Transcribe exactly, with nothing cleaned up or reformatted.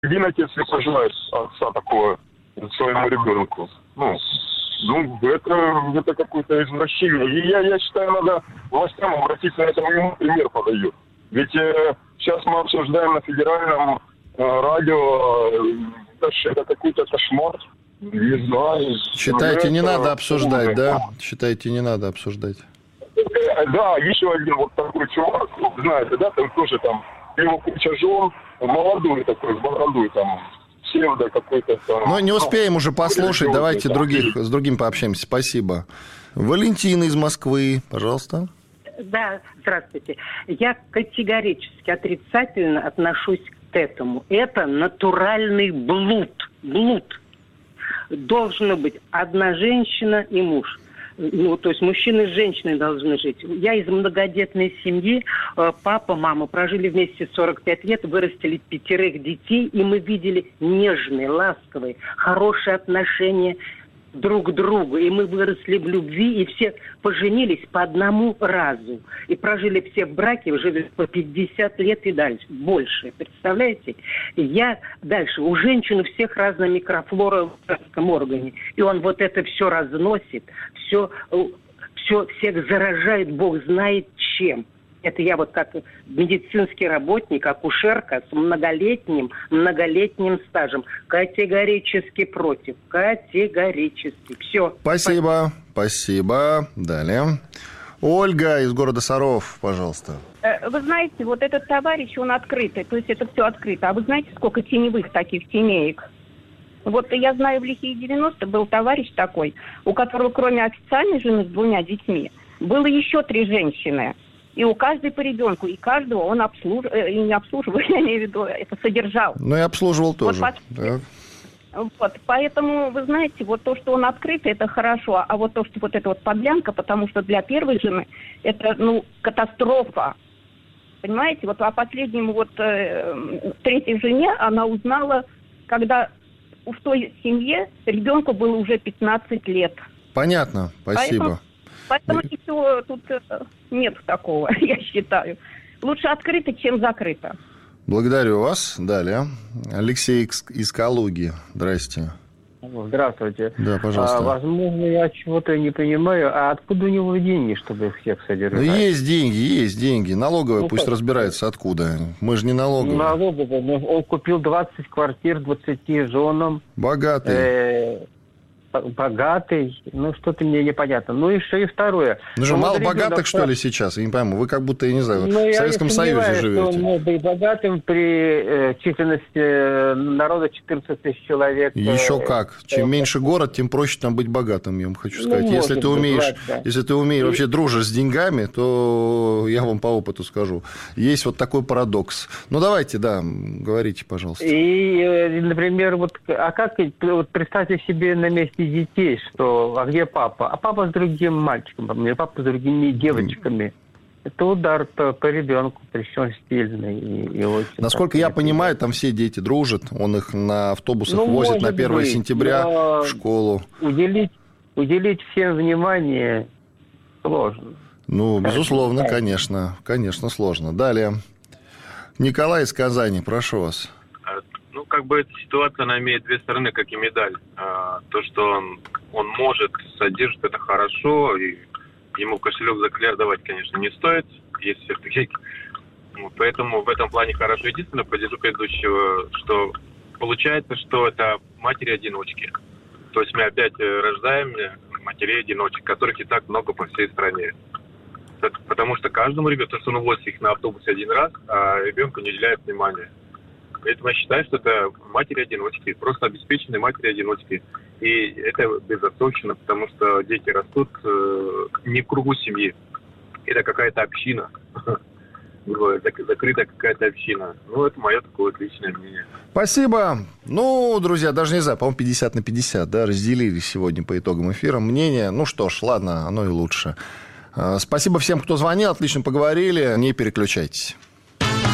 Один отец не пожелает отца такого своему ребенку. Ну, ну это, это какое-то извращение. И я, я считаю, надо властям обратиться на это, ему пример подают. Ведь э, сейчас мы обсуждаем на федеральном э, радио, э, это какой-то кошмар. Не знаю. Считаете, не это... надо обсуждать, да? Считаете, не надо обсуждать? Да, еще один вот такой чувак, знаете, да, там тоже там, его куча жен, молодой такой, с бородой там, псевдо какой-то там. Но не успеем уже послушать, ну, давайте там, других, с другим пообщаемся, спасибо. Валентина из Москвы, пожалуйста. Да, здравствуйте. Я категорически отрицательно отношусь к этому. Это натуральный блуд, блуд. Должна быть одна женщина и муж. Ну, то есть мужчина с женщиной должны жить. Я из многодетной семьи. Папа, мама прожили вместе сорок пять лет, вырастили пятерых детей, и мы видели нежные, ласковые, хорошие отношения друг к другу. И мы выросли в любви, и все поженились по одному разу. И прожили все в браке, жили по пятьдесят лет и дальше, больше. Представляете? И я дальше. У женщин у всех разная микрофлора в женском органе. И он вот это все разносит, все, все всех заражает, Бог знает чем. Это я вот как медицинский работник, акушерка с многолетним, многолетним стажем. Категорически против. Категорически. Все. Спасибо. Спасибо. Далее. Ольга из города Саров, пожалуйста. Вы знаете, вот этот товарищ, он открытый. То есть это все открыто. А вы знаете, сколько теневых таких семеек? Вот я знаю, в лихие девяностые был товарищ такой, у которого кроме официальной жены с двумя детьми, было еще три женщины. И у каждой по ребенку, и каждого он обслуживал, и не обслуживал, я имею в виду, это содержал. Ну и обслуживал тоже. Вот, да. Вот, поэтому, вы знаете, вот то, что он открытый, это хорошо, а вот то, что вот это вот подлянка, потому что для первой жены это, ну, катастрофа. Понимаете, вот о последнем вот э, третьей жене она узнала, когда в той семье ребенку было уже пятнадцать лет. Понятно, спасибо. Поэтому... Поэтому ничего тут нет такого, я считаю. Лучше открыто, чем закрыто. Благодарю вас. Далее. Алексей из Калуги. Здрасте. Здравствуйте. Да, пожалуйста. А, возможно, я чего-то не понимаю. А откуда у него деньги, чтобы их всех содержать? Ну, есть деньги, есть деньги. Налоговая ну, пусть как? разбирается, откуда. Мы же не налоговая. Налоговая. Он купил двадцать квартир двадцати женам. Богатый. Э- Богатый, ну что-то мне непонятно. Ну еще и второе. Ну же, он мало ребенок, богатых, что ли, сейчас? Я не пойму. Вы как будто, я не знаю, ну, в Советском Союзе живете. Он мог быть богатым при э, численности э, народа четырнадцать тысяч человек. Еще э, как. Чем э, меньше город, тем проще там быть богатым, я вам хочу сказать. Ну, если, ты умеешь, быть, да. если ты умеешь, вообще дружишь с деньгами, то я вам по опыту скажу. Есть вот такой парадокс. Ну давайте, да, говорите, пожалуйста. И, э, например, вот, а как, вот представьте себе на месте детей, что а где папа? А папа с другим мальчиком, а папа с другими девочками. Это удар по, по ребенку, причем сильный. И, и очень Насколько я понимаю, там все дети дружат. Он их на автобусах ну, возит на первое сентября в школу. Уделить, уделить всем внимание сложно. Ну, безусловно, конечно. Конечно, сложно. Далее. Николай из Казани, прошу вас. Ну, как бы эта ситуация, она имеет две стороны, как и медаль. А, то, что он, он может содержать, это хорошо, и ему кошелек заглядывать, конечно, не стоит, есть все-таки. Ну, поэтому в этом плане хорошо. Единственное, поддержу предыдущего, что получается, что это матери-одиночки. То есть мы опять рождаем матерей-одиночек, которых и так много по всей стране. Потому что каждому ребенку, что он возит их на автобусе один раз, а ребенку не уделяет внимания. Поэтому я считаю, что это матери-одиночки, просто обеспеченные матери-одиночки. И это безотцовщина, потому что дети растут э, не в кругу семьи. Это какая-то община. Закрытая какая-то община. Ну, это мое такое вот личное мнение. Спасибо. Ну, друзья, даже не знаю, по-моему, пятьдесят на пятьдесят, да, разделили сегодня по итогам эфира мнение. Ну что ж, ладно, оно и лучше. Спасибо всем, кто звонил, отлично поговорили. Не переключайтесь.